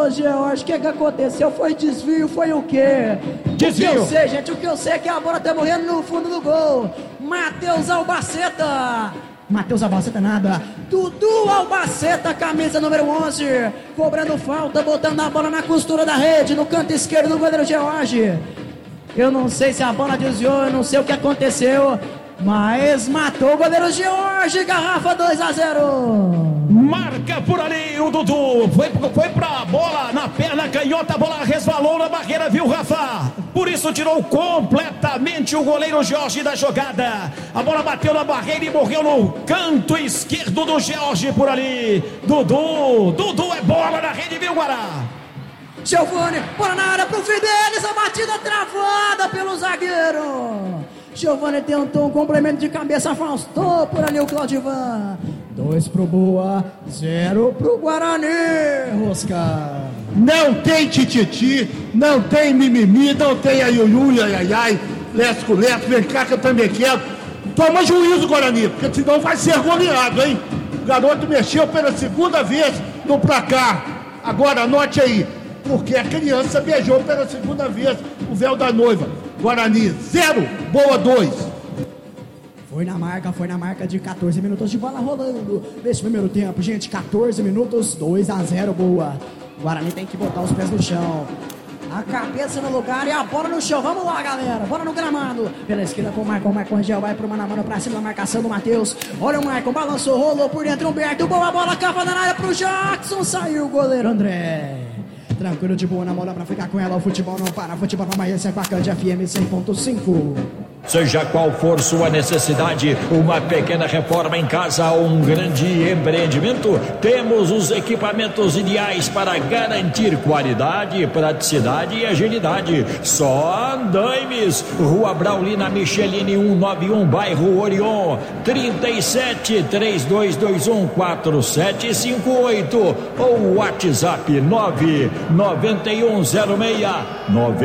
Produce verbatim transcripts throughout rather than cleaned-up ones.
goleiro George. O que que aconteceu? Foi desvio, foi o quê? Desvio. O que eu sei, gente, o que eu sei é que a bola tá morrendo no fundo do gol. Matheus Albaceta. Matheus Albaceta nada. Dudu Albaceta, camisa número onze. Cobrando falta, botando a bola na costura da rede, no canto esquerdo do goleiro George. Eu não sei se a bola desviou, eu não sei o que aconteceu, mas matou o goleiro George. Garrafa dois a zero. Marca por ali o Dudu. Foi, foi pra bola na perna canhota. A bola resvalou na barreira, viu, Rafa? Por isso tirou completamente o goleiro George da jogada. A bola bateu na barreira e morreu no canto esquerdo do George por ali. Dudu, Dudu é bola na rede, viu, Guará? Giovani, bola na área pro Fidelis. A batida travada pelo zagueiro. Giovani tentou um complemento de cabeça, afastou por ali o Claudivan. Dois pro Boa, zero pro Guarani. Rosca. Não tem tititi, não tem mimimi, não tem aiuiui, aiaiai, lesco, lesco, vem cá que eu também quero. Toma juízo, Guarani, porque senão vai ser goleado, hein? O garoto mexeu pela segunda vez no placar. Agora anote aí, porque a criança beijou pela segunda vez o véu da noiva. Guarani, zero, Boa, dois. Foi na marca, foi na marca de quatorze minutos de bola rolando nesse primeiro tempo, gente. quatorze minutos, dois a zero, Boa. Guarani tem que botar os pés no chão. A cabeça no lugar e a bola no chão. Vamos lá, galera. Bola no gramado. Pela esquerda com o Maicon. O Maicon Rangel vai pro mano a mano pra cima da marcação do Matheus. Olha o Maicon. Balançou, rolou por dentro. Humberto. Boa bola. Cava na área pro Jackson. Saiu o goleiro André. Tranquilo, de boa na bola pra ficar com ela. O futebol não para. Futebol na Bahia. Esse é Bacante F M cem ponto cinco. Seja qual for sua necessidade, uma pequena reforma em casa ou um grande empreendimento, temos os equipamentos ideais para garantir qualidade, praticidade e agilidade. Só Andaimes, Rua Braulina Michelini cento e noventa e um, bairro Orion, trinta e sete, três dois dois um, quatro sete cinco oito ou WhatsApp nove nove um zero seis nove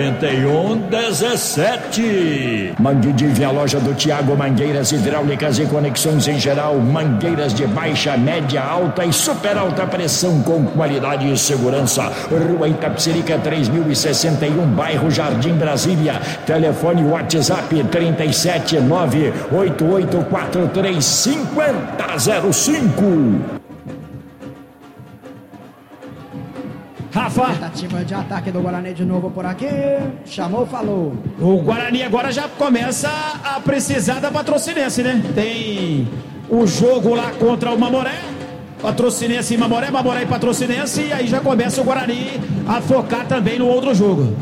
um um sete. Mangueirinha, a loja do Tiago, mangueiras hidráulicas e conexões em geral, mangueiras de baixa, média, alta e super alta pressão com qualidade e segurança. Rua Itapecerica três mil e sessenta e um, bairro Jardim Brasília. Telefone WhatsApp trinta e sete, nove oito oito quatro três cinco zero zero cinco. Rafa. Tentativa de ataque do Guarani de novo por aqui. Chamou, falou. O Guarani agora já começa a precisar da Patrocinense, né? Tem o jogo lá contra o Mamoré. Patrocinense e Mamoré, Mamoré e Patrocinense. E aí já começa o Guarani a focar também no outro jogo.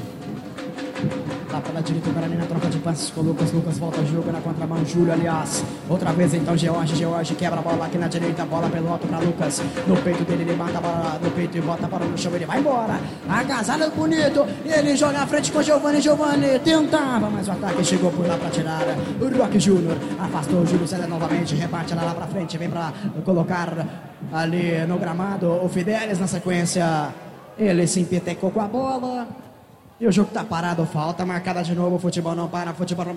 Lá pela direita o Guarani na troca de passes com o Lucas. Lucas volta ao jogo na contramão. Júlio, aliás. Outra vez então George. George quebra a bola aqui na direita. Bola pelo alto para Lucas. No peito dele, ele mata a bola no peito e bota a bola no chão. Ele vai embora. Agasalho bonito. Ele joga à frente com Giovani. Giovani tentava, mas o ataque chegou por lá para tirar. O Roque Júnior afastou o Júlio César novamente. Reparte ela lá para frente. Vem para colocar ali no gramado o Fidelis na sequência. Ele se empetecou com a bola. E o jogo tá parado, falta marcada de novo, futebol não para, futebol não